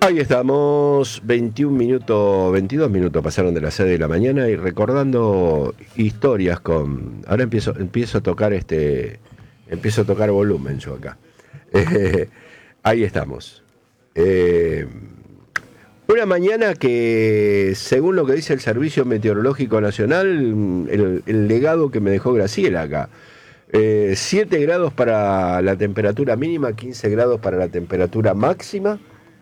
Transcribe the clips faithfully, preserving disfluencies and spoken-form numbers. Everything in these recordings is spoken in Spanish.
Ahí estamos, veintiún minutos, veintidós minutos pasaron de las seis de la mañana y recordando historias con... Ahora empiezo, empiezo a tocar este, empiezo a tocar volumen yo acá. Eh, ahí estamos. Eh, una mañana que, según lo que dice el Servicio Meteorológico Nacional, el, el legado que me dejó Graciela acá. Eh, siete grados para la temperatura mínima, quince grados para la temperatura máxima.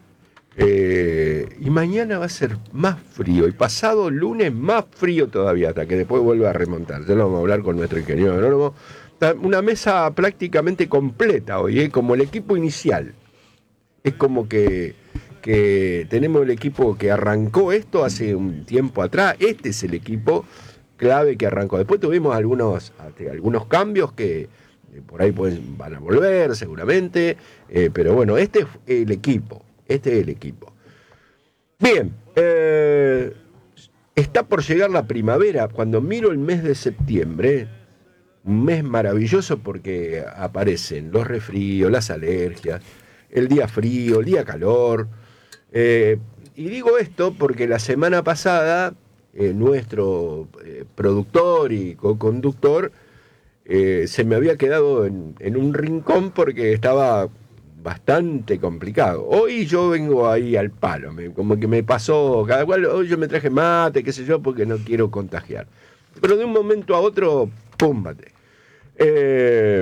Eh, y mañana va a ser más frío y pasado lunes más frío todavía, hasta que después vuelva a remontar. Ya lo vamos a hablar con nuestro ingeniero agrónomo. Una mesa prácticamente completa hoy, ¿eh? Como el equipo inicial. Es como que, que tenemos el equipo que arrancó esto hace un tiempo atrás. Este es el equipo clave que arrancó. Después tuvimos algunos, algunos cambios que por ahí pueden, van a volver seguramente, eh, pero bueno, este es el equipo. Este es el equipo. Bien, eh, está por llegar la primavera. Cuando miro el mes de septiembre, un mes maravilloso porque aparecen los resfríos, las alergias, el día frío, el día calor. Eh, y digo esto porque la semana pasada, eh, nuestro eh, productor y co-conductor eh, se me había quedado en, en un rincón porque estaba bastante complicado. Hoy yo vengo ahí al palo, me, como que me pasó, cada cual, hoy yo me traje mate, qué sé yo, porque no quiero contagiar. Pero de un momento a otro, pum, mate. Eh,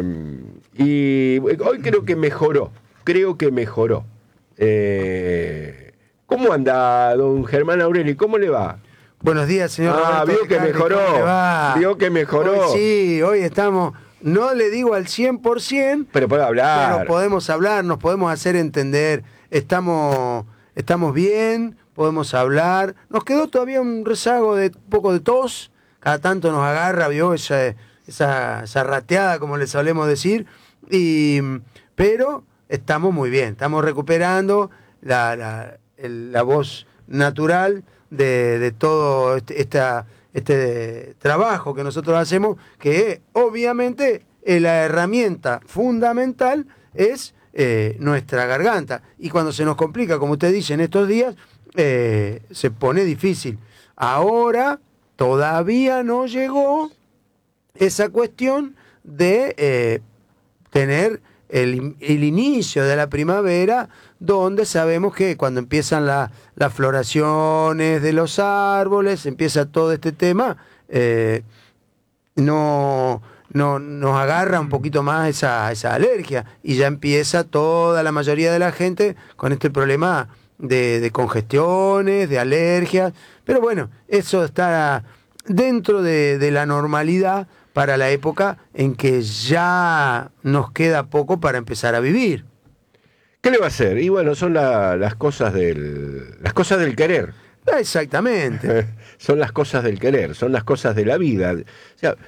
y hoy creo que mejoró, creo que mejoró. Eh, ¿Cómo anda, don Germán Aureli? ¿Cómo le va? Buenos días, señor. Ah, Roberto vio que Carri, mejoró, vio que mejoró. Hoy sí, hoy estamos... No le digo al cien por ciento, pero puede hablar. Pero podemos hablar, nos podemos hacer entender. Estamos, estamos bien, podemos hablar. Nos quedó todavía un rezago de un poco de tos. Cada tanto nos agarra, vio esa, esa, esa rateada, como les solemos decir. Y, pero estamos muy bien, estamos recuperando la, la, el, la voz natural de, de todo este, esta... este trabajo que nosotros hacemos, que obviamente eh, la herramienta fundamental es eh, nuestra garganta. Y cuando se nos complica, como usted dice, en estos días, eh, se pone difícil. Ahora todavía no llegó esa cuestión de eh, tener el, el inicio de la primavera, donde sabemos que cuando empiezan la, las floraciones de los árboles, empieza todo este tema, eh, no, no, nos agarra un poquito más esa, esa alergia y ya empieza toda la mayoría de la gente con este problema de, de congestiones, de alergias, pero bueno, eso está dentro de, de la normalidad para la época en que ya nos queda poco para empezar a vivir. ¿Qué le va a hacer? Y bueno, son la, las cosas del las cosas del querer. Exactamente. Son las cosas del querer, son las cosas de la vida. O sea,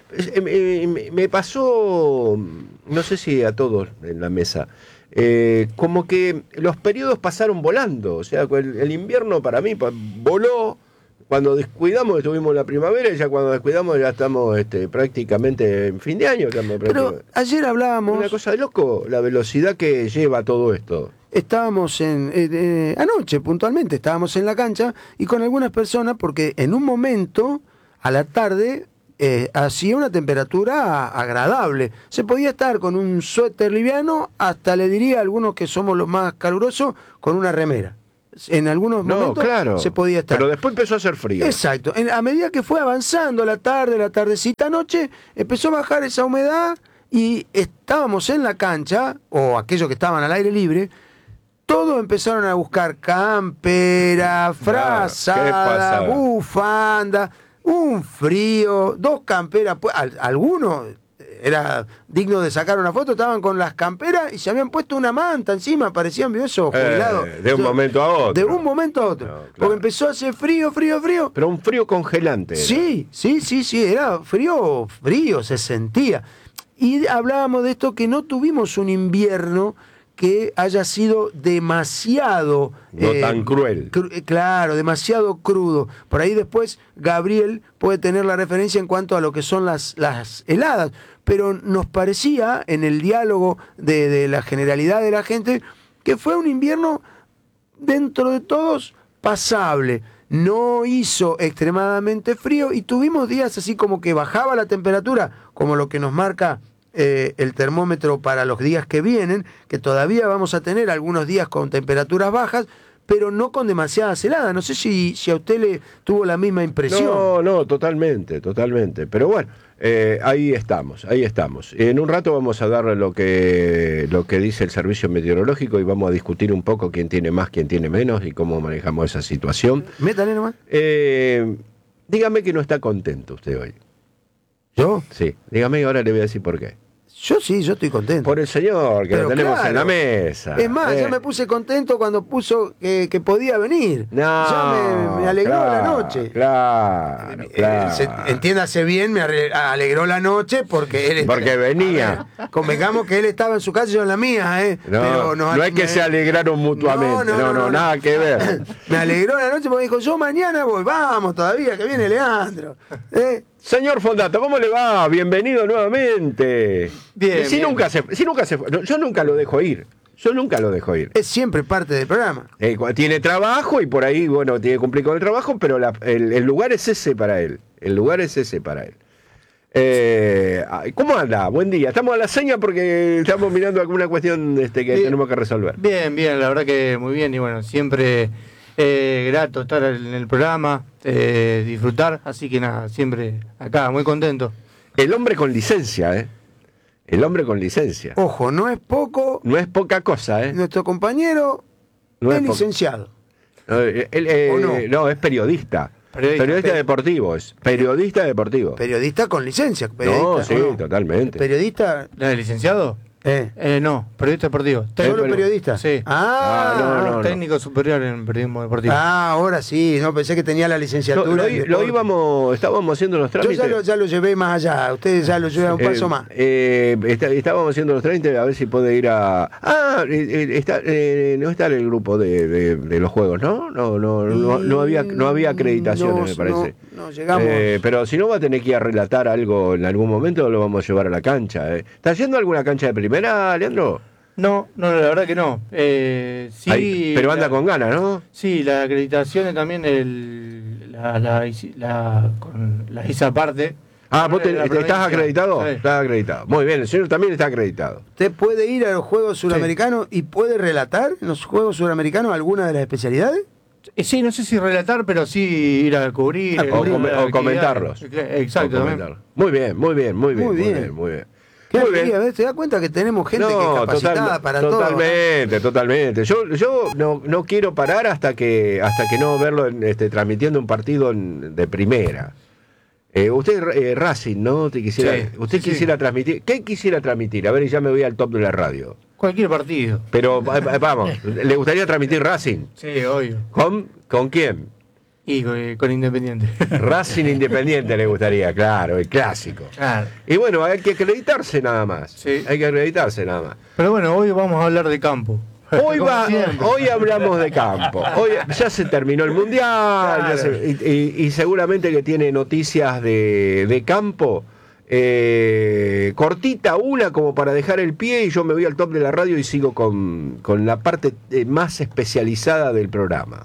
me, me pasó, no sé si a todos en la mesa, eh, como que los periodos pasaron volando. O sea, el, el invierno para mí voló. Cuando descuidamos estuvimos en la primavera y ya cuando descuidamos ya estamos este, prácticamente en fin de año. Estamos Pero ayer hablábamos... Una cosa de loco, la velocidad que lleva todo esto. Estábamos en... Eh, eh, anoche puntualmente estábamos en la cancha y con algunas personas porque en un momento, a la tarde, eh, hacía una temperatura agradable. Se podía estar con un suéter liviano, hasta le diría a algunos que somos los más calurosos, con una remera. En algunos no, momentos claro, se podía estar. Pero después empezó a hacer frío. Exacto. En, a medida que fue avanzando la tarde, la tardecita noche, empezó a bajar esa humedad y estábamos en la cancha, o aquellos que estaban al aire libre, todos empezaron a buscar campera, frazada, claro, bufanda, un frío, dos camperas, pues, al, algunos... Era digno de sacar una foto, estaban con las camperas y se habían puesto una manta encima, parecían esos jubilados. Eh, de un momento a otro. De un momento a otro. No, claro. Porque empezó a hacer frío, frío, frío. Pero un frío congelante. Era. Sí, sí, sí, sí, era frío, frío, se sentía. Y hablábamos de esto, que no tuvimos un invierno que haya sido demasiado... No eh, tan cruel. Cru- claro, demasiado crudo. Por ahí después Gabriel puede tener la referencia en cuanto a lo que son las, las heladas. Pero nos parecía, en el diálogo de, de la generalidad de la gente, que fue un invierno dentro de todos, pasable. No hizo extremadamente frío y tuvimos días así como que bajaba la temperatura, como lo que nos marca eh, el termómetro para los días que vienen, que todavía vamos a tener algunos días con temperaturas bajas, pero no con demasiadas heladas. No sé si, si a usted le tuvo la misma impresión. No, no, totalmente, totalmente. Pero bueno, eh, ahí estamos, ahí estamos. En un rato vamos a dar lo que, lo que dice el servicio meteorológico y vamos a discutir un poco quién tiene más, quién tiene menos y cómo manejamos esa situación. Métale nomás. Eh, dígame que no está contento usted hoy. ¿Yo? Sí, dígame y ahora le voy a decir por qué. Yo sí, yo estoy contento. Por el señor, que Pero lo tenemos claro, en la mesa. Es más, eh. yo me puse contento cuando puso que, que podía venir. No, ya me, me alegró claro, la noche. Claro, Eh, claro. se- entiéndase bien, me arre- alegró la noche porque él... Porque venía. A ver, convengamos que él estaba en su casa y yo en la mía, ¿eh? No, Pero no es que me- se alegraron mutuamente, no, no, nada que ver. Me alegró la noche porque dijo, yo mañana voy, vamos todavía, que viene Leandro. ¿Eh? Señor Fondato, ¿cómo le va? Bienvenido nuevamente. Bien, Si bien. nunca se, si nunca se fue. No, yo nunca lo dejo ir. Yo nunca lo dejo ir. Es siempre parte del programa. Eh, cu- tiene trabajo y por ahí, bueno, tiene que cumplir con el trabajo, pero la- el, el lugar es ese para él. El lugar es ese para él. Eh, ay, ¿Cómo anda? Buen día. Estamos a la seña porque estamos mirando alguna cuestión este, que Bien. tenemos que resolver. Bien, bien, la verdad que muy bien y bueno, siempre eh, grato estar en el programa, eh, disfrutar, así que nada, siempre acá, muy contento. El hombre con licencia, ¿eh? El hombre con licencia. Ojo, no es poco, No es poca cosa, ¿eh? nuestro compañero No es es poco. licenciado. No, él, eh, ¿O no? no, es periodista. Periodista. Periodista Pe- deportivo, es periodista deportivo. Periodista con licencia. Periodista, No, sí, ¿o no? totalmente. Periodista, ¿La de licenciado? eh, Eh, no, periodista deportivo. ¿solo pero- periodista? Sí. Ah, Ah, no, no. Técnico superior en periodismo deportivo. Ah, ahora sí, no pensé que tenía la Lo, licenciatura. lo- en lo deporte. íbamos, estábamos haciendo los Yo trámites. ya lo, ya lo llevé más allá, ustedes ya lo llevan un Eh, paso más. eh, está- estábamos haciendo los trámites a ver si puede ir a. Ah, eh, eh, está, eh, no está en el grupo de, de- de los juegos, ¿no? No, no, no, no había, no había acreditaciones, No, me parece. No, no llegamos. Eh, pero si no va a tener que ir a relatar algo en algún momento, lo vamos a llevar a la cancha. ¿eh? ¿Está haciendo alguna cancha de primera, Leandro? No, no, la verdad que no. Eh, sí, Ahí, pero anda la- con ganas, ¿no? Sí, la acreditación es también el, la, la, hice- la, con, la hice aparte. Ah, ¿vos te- La te- provincia. estás acreditado? Sí. Estás acreditado. Muy bien, el señor también está acreditado. ¿Usted puede ir a los Juegos Suramericanos y puede relatar en los Juegos Suramericanos alguna de las especialidades? Eh, Sí, no sé si relatar, pero sí ir a cubrir. A eh, cubrir. O, come- la o actividad. comentarlos. Exacto, O también. comentarlos. Muy bien, muy bien, muy bien. Muy Muy bien. bien, muy bien. ¿Qué Muy alegría, bien. ¿ves? ¿Te das cuenta que tenemos gente que es capacitada total- para todo? totalmente, totalmente. Yo, yo no, no quiero parar hasta que hasta que no verlo en, este, transmitiendo un partido en- de primera. Eh, usted eh, Racing, ¿no? Te quisiera, Sí, usted sí, sí. quisiera transmitir. ¿Qué quisiera transmitir? A ver, y ya me voy al top de la radio. Cualquier partido. Pero va- va- vamos, ¿le gustaría transmitir Racing? Sí, obvio. ¿Con, con quién? Y con, con Independiente. Racing Independiente le gustaría, claro, el clásico. Claro. Y bueno, hay que acreditarse nada más. Sí. Hay que acreditarse nada más. Pero bueno, hoy vamos a hablar de campo. Hoy, Como va, siempre. hoy hablamos de campo. Hoy ya se terminó el mundial ya se- y, y- y seguramente que tiene noticias de, de campo. Eh, cortita una como para dejar el pie y yo me voy al top de la radio y sigo con, con la parte eh, más especializada del programa.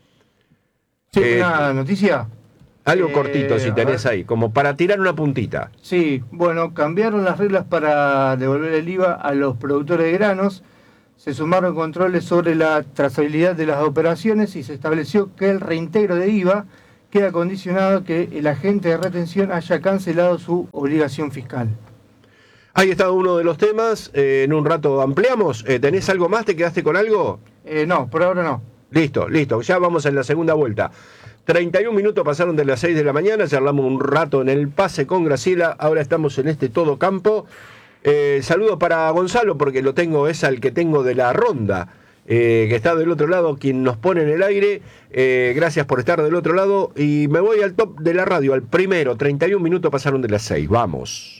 Sí, eh, una noticia. Algo Eh, cortito si a tenés ver. ahí, como para tirar una puntita. Sí, bueno, cambiaron las reglas para devolver el I V A a los productores de granos, se sumaron controles sobre la trazabilidad de las operaciones y se estableció que el reintegro de I V A queda condicionado a que el agente de retención haya cancelado su obligación fiscal. Ahí está uno de los temas, eh, en un rato ampliamos. Eh, ¿Tenés algo más? ¿Te quedaste con algo? Eh, no, por ahora no. Listo, listo, ya vamos en la segunda vuelta. treinta y un minutos pasaron de las seis de la mañana, charlamos un rato en el pase con Graciela, ahora estamos en este todo campo. Eh, saludo para Gonzalo, porque lo tengo, es al que tengo de la ronda, eh, que está del otro lado, quien nos pone en el aire. Eh, gracias por estar del otro lado y me voy al top de la radio, al primero. treinta y un minutos pasaron de las seis, vamos.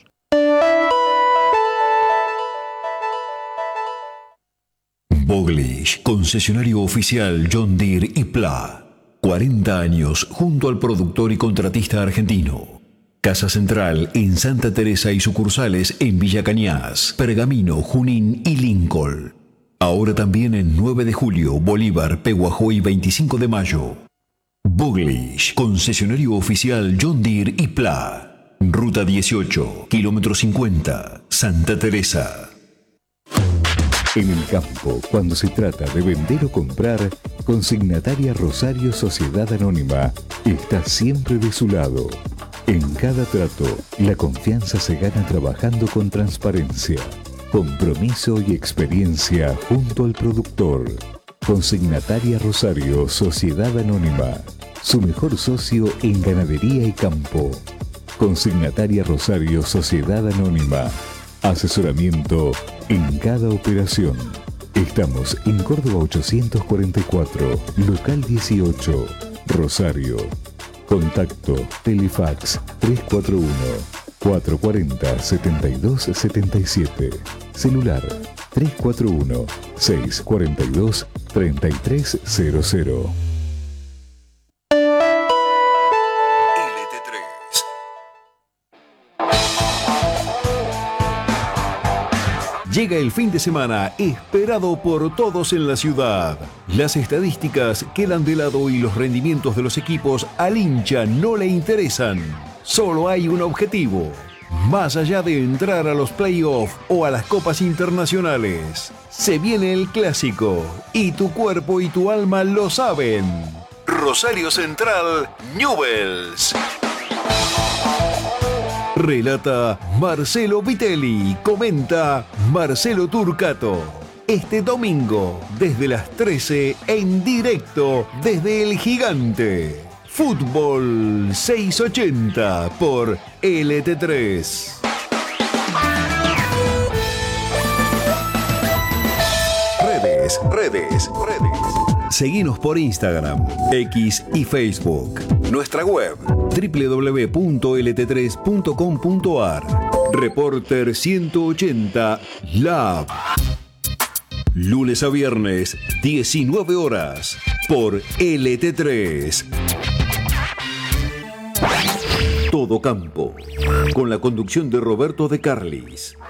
Boglish, concesionario oficial John Deere y Pla. cuarenta años junto al productor y contratista argentino. Casa Central en Santa Teresa y sucursales en Villa Cañas, Pergamino, Junín y Lincoln. Ahora también en nueve de julio, Bolívar, Pehuajó y veinticinco de mayo. Boglish, concesionario oficial John Deere y Pla. Ruta dieciocho, kilómetro cincuenta, Santa Teresa. En el campo, cuando se trata de vender o comprar, Consignataria Rosario Sociedad Anónima está siempre de su lado. En cada trato, la confianza se gana trabajando con transparencia, compromiso y experiencia junto al productor. Consignataria Rosario Sociedad Anónima, su mejor socio en ganadería y campo. Consignataria Rosario Sociedad Anónima, asesoramiento en cada operación. Estamos en Córdoba ochocientos cuarenta y cuatro, local dieciocho, Rosario. Contacto Telefax tres cuatro uno, cuatro cuatro cero, siete dos siete siete. Celular tres cuatro uno, seis cuatro dos, tres tres cero cero. Llega el fin de semana esperado por todos en la ciudad. Las estadísticas quedan de lado y los rendimientos de los equipos al hincha no le interesan. Solo hay un objetivo. Más allá de entrar a los playoffs o a las copas internacionales, se viene el clásico y tu cuerpo y tu alma lo saben. Rosario Central, Newell's. Relata Marcelo Vitelli, comenta Marcelo Turcato. Este domingo, desde las trece, en directo desde El Gigante. Fútbol seiscientos ochenta por L T tres. Redes, redes, redes. Seguinos por Instagram, X y Facebook. Nuestra web doble u doble u doble u punto l t tres punto com punto a r. Reporter ciento ochenta Lab. Lunes a viernes, diecinueve horas, por L T tres. Todo campo, con la conducción de Roberto de Carlis.